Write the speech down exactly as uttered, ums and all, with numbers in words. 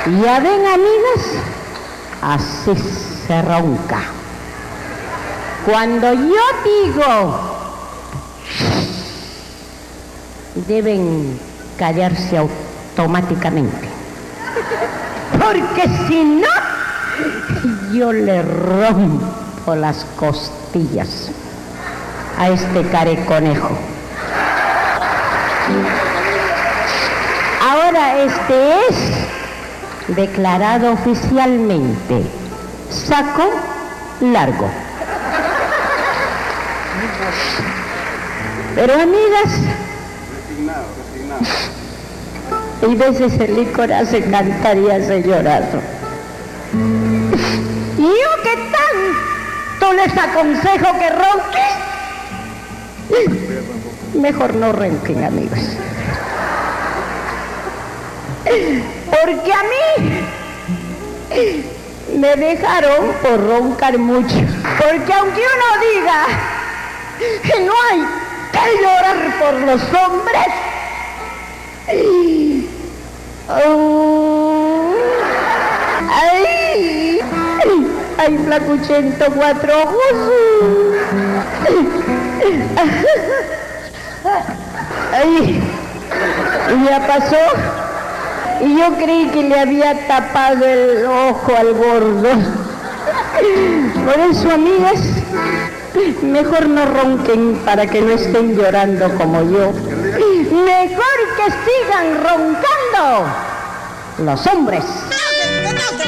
Ya ven, amigas, así se ronca. Cuando yo digo, deben callarse automáticamente. Porque si no, yo le rompo las costillas a este careconejo. Ahora este es declarado oficialmente saco largo. Pero amigas, resignado, resignado. hay veces el licor hace cantar y hace llorar. Y yo que tanto les aconsejo que ronquen, mejor no ronquen, amigos. Porque a mí me dejaron por roncar mucho. Porque aunque uno diga que no hay que llorar por los hombres, oh, ay, ay, flacuchento cuatro ojos, ay, ya pasó. Y yo creí que le había tapado el ojo al gordo. Por eso, amigas, mejor no ronquen para que no estén llorando como yo. Mejor que sigan roncando los hombres.